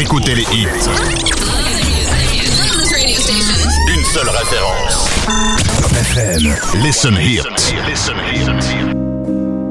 écoutez les hits. Une seule référence. Top FM. Listen Hits.